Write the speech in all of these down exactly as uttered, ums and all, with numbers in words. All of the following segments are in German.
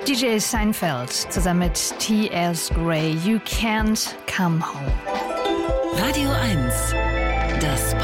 D J Seinfeld zusammen mit T S. Gray, You Can't Come Home. Radio eins, das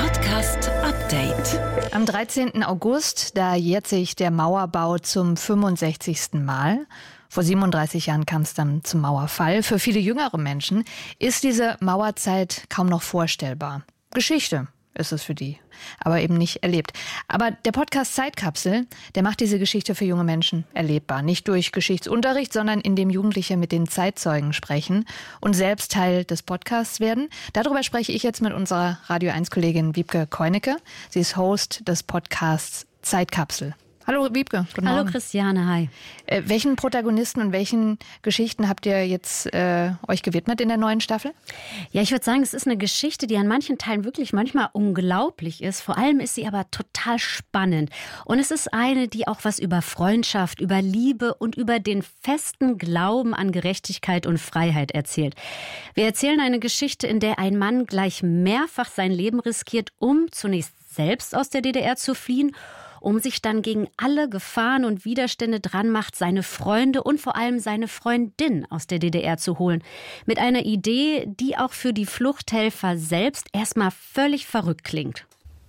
Podcast-Update. Am dreizehnten August, da jährt sich der Mauerbau zum fünfundsechzigsten Mal. Vor siebenunddreißig Jahren kam es dann zum Mauerfall. Für viele jüngere Menschen ist diese Mauerzeit kaum noch vorstellbar. Geschichte ist es für die, aber eben nicht erlebt. Aber der Podcast Zeitkapsel, der macht diese Geschichte für junge Menschen erlebbar. Nicht durch Geschichtsunterricht, sondern indem Jugendliche mit den Zeitzeugen sprechen und selbst Teil des Podcasts werden. Darüber spreche ich jetzt mit unserer Radio eins Kollegin Wiebke Keunecke. Sie ist Host des Podcasts Zeitkapsel. Hallo Wiebke, guten Morgen. Hallo Christiane, hi. Äh, welchen Protagonisten und welchen Geschichten habt ihr jetzt äh, euch gewidmet in der neuen Staffel? Ja, ich würde sagen, es ist eine Geschichte, die an manchen Teilen wirklich manchmal unglaublich ist. Vor allem ist sie aber total spannend. Und es ist eine, die auch was über Freundschaft, über Liebe und über den festen Glauben an Gerechtigkeit und Freiheit erzählt. Wir erzählen eine Geschichte, in der ein Mann gleich mehrfach sein Leben riskiert, um zunächst selbst aus der D D R zu fliehen, um sich dann gegen alle Gefahren und Widerstände dran macht, seine Freunde und vor allem seine Freundin aus der D D R zu holen. Mit einer Idee, die auch für die Fluchthelfer selbst erstmal völlig verrückt klingt.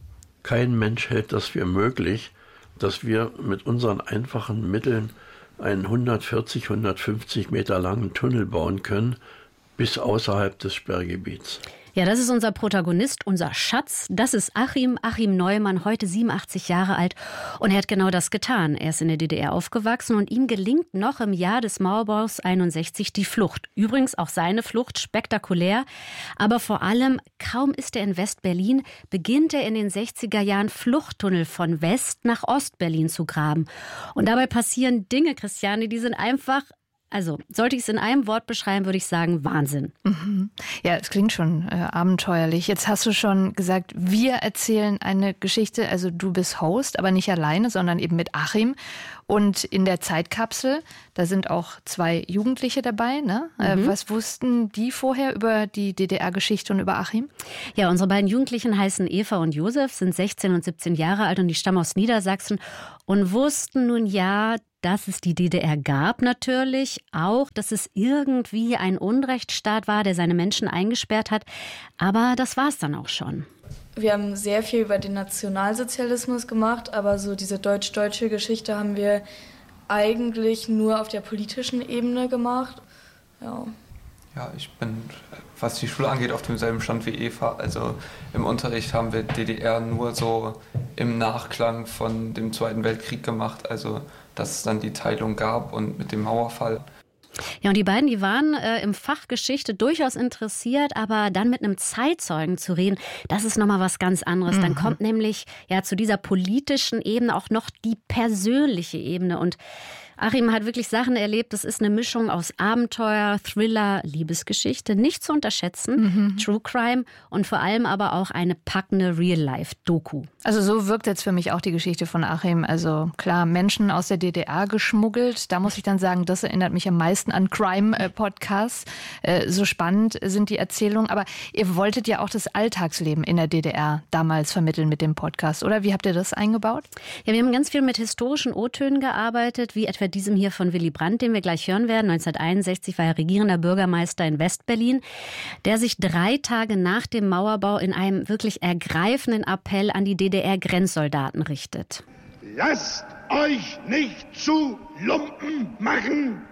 Kein Mensch hält das für möglich, dass wir mit unseren einfachen Mitteln einen hundertvierzig, hundertfünfzig Meter langen Tunnel bauen können, bis außerhalb des Sperrgebiets. Ja, das ist unser Protagonist, unser Schatz. Das ist Achim, Achim Neumann, heute siebenundachtzig Jahre alt. Und er hat genau das getan. Er ist in der D D R aufgewachsen und ihm gelingt noch im Jahr des Mauerbaus einundsechzig die Flucht. Übrigens auch seine Flucht spektakulär. Aber vor allem, kaum ist er in West-Berlin, beginnt er in den sechziger Jahren Fluchttunnel von West nach Ost-Berlin zu graben. Und dabei passieren Dinge, Christiane, die sind einfach... Also, sollte ich es in einem Wort beschreiben, würde ich sagen, Wahnsinn. Mhm. Ja, es klingt schon äh, abenteuerlich. Jetzt hast du schon gesagt, wir erzählen eine Geschichte, also du bist Host, aber nicht alleine, sondern eben mit Achim. Und in der Zeitkapsel, da sind auch zwei Jugendliche dabei, ne? Mhm. Äh, was wussten die vorher über die D D R-Geschichte und über Achim? Ja, unsere beiden Jugendlichen heißen Eva und Josef, sind sechzehn und siebzehn Jahre alt und die stammen aus Niedersachsen und wussten nun ja, dass es die D D R gab natürlich, auch, dass es irgendwie ein Unrechtsstaat war, der seine Menschen eingesperrt hat. Aber das war es dann auch schon. Wir haben sehr viel über den Nationalsozialismus gemacht, aber so diese deutsch-deutsche Geschichte haben wir eigentlich nur auf der politischen Ebene gemacht. Ja. Ja, ich bin, was die Schule angeht, auf demselben Stand wie Eva. Also im Unterricht haben wir D D R nur so im Nachklang von dem Zweiten Weltkrieg gemacht, also dass es dann die Teilung gab und mit dem Mauerfall. Ja, und die beiden, die waren äh, im Fach Geschichte durchaus interessiert, aber dann mit einem Zeitzeugen zu reden, das ist nochmal was ganz anderes. Mhm. Dann kommt nämlich ja zu dieser politischen Ebene auch noch die persönliche Ebene. Und Achim hat wirklich Sachen erlebt, das ist eine Mischung aus Abenteuer, Thriller, Liebesgeschichte, nicht zu unterschätzen, mhm. True Crime und vor allem aber auch eine packende Real-Life-Doku. Also so wirkt jetzt für mich auch die Geschichte von Achim. Also klar, Menschen aus der D D R geschmuggelt. Da muss ich dann sagen, das erinnert mich am meisten an Crime-Podcasts. Äh, so spannend sind die Erzählungen. Aber ihr wolltet ja auch das Alltagsleben in der D D R damals vermitteln mit dem Podcast, oder? Wie habt ihr das eingebaut? Ja, wir haben ganz viel mit historischen O-Tönen gearbeitet, wie etwa diesem hier von Willy Brandt, den wir gleich hören werden. neunzehnhunderteinundsechzig war er regierender Bürgermeister in West-Berlin, der sich drei Tage nach dem Mauerbau in einem wirklich ergreifenden Appell an die D D R-Grenzsoldaten richtet. Lasst euch nicht zu Lumpen machen,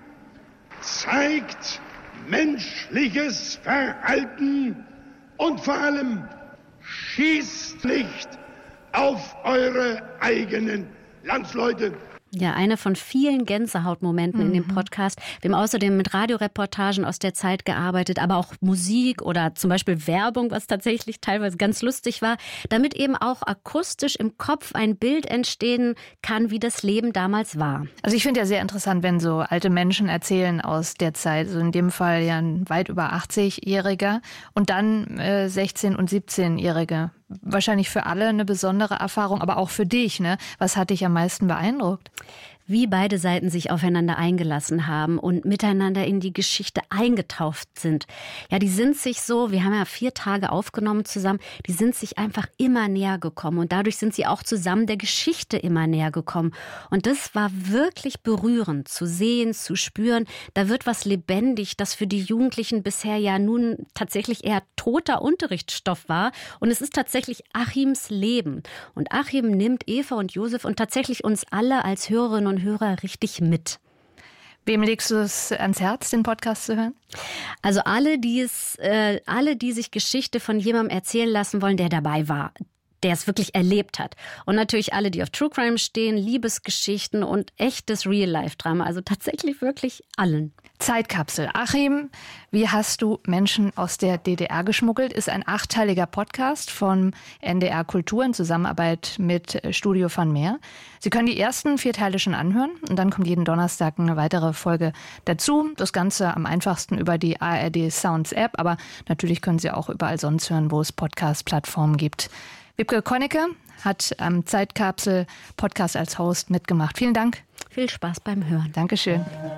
zeigt menschliches Verhalten und vor allem schießt nicht auf eure eigenen Landsleute. Ja, eine von vielen Gänsehautmomenten mhm. in dem Podcast. Wir haben außerdem mit Radioreportagen aus der Zeit gearbeitet, aber auch Musik oder zum Beispiel Werbung, was tatsächlich teilweise ganz lustig war, damit eben auch akustisch im Kopf ein Bild entstehen kann, wie das Leben damals war. Also ich finde ja sehr interessant, wenn so alte Menschen erzählen aus der Zeit, so in dem Fall ja ein weit über achtzig-Jähriger und dann äh, sechzehn- und siebzehn-Jährige. Wahrscheinlich für alle eine besondere Erfahrung, aber auch für dich, ne? Was hat dich am meisten beeindruckt? wie beide Seiten sich aufeinander eingelassen haben und miteinander in die Geschichte eingetaucht sind. Ja, die sind sich so, wir haben ja vier Tage aufgenommen zusammen, die sind sich einfach immer näher gekommen und dadurch sind sie auch zusammen der Geschichte immer näher gekommen. Und das war wirklich berührend zu sehen, zu spüren. Da wird was lebendig, das für die Jugendlichen bisher ja nun tatsächlich eher toter Unterrichtsstoff war. Und es ist tatsächlich Achims Leben. Und Achim nimmt Eva und Josef und tatsächlich uns alle als Hörerinnen und Hörer richtig mit. Wem legst du es ans Herz, den Podcast zu hören? Also alle, die es, äh, alle, die sich Geschichte von jemandem erzählen lassen wollen, der dabei war, der es wirklich erlebt hat. Und natürlich alle, die auf True Crime stehen, Liebesgeschichten und echtes Real-Life-Drama. Also tatsächlich wirklich allen. Zeitkapsel. Achim, wie hast du Menschen aus der D D R geschmuggelt? Ist ein achtteiliger Podcast von N D R Kultur in Zusammenarbeit mit Studio Van Meer. Sie können die ersten vier Teile schon anhören und dann kommt jeden Donnerstag eine weitere Folge dazu. Das Ganze am einfachsten über die A R D Sounds App, aber natürlich können Sie auch überall sonst hören, wo es Podcast-Plattformen gibt. Wiebke Konnicke hat am Zeitkapsel-Podcast als Host mitgemacht. Vielen Dank. Viel Spaß beim Hören. Dankeschön.